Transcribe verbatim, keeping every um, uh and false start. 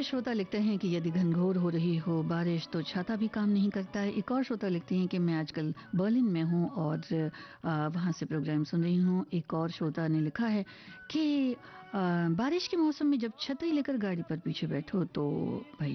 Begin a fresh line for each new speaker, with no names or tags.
हमारे श्रोता लिखते हैं कि यदि घनघोर हो रही हो बारिश तो छाता भी काम नहीं करता है। एक और श्रोता लिखते हैं कि मैं आजकल बर्लिन में हूँ और वहाँ से प्रोग्राम सुन रही हूँ। एक और श्रोता ने लिखा है कि आ, बारिश के मौसम में जब छतरी लेकर गाड़ी पर पीछे बैठो तो भाई